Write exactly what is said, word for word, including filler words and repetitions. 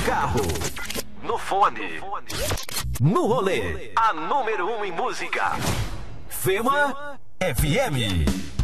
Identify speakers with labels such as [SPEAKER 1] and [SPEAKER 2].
[SPEAKER 1] carro, no fone, no rolê. A número um em música. Fema F M.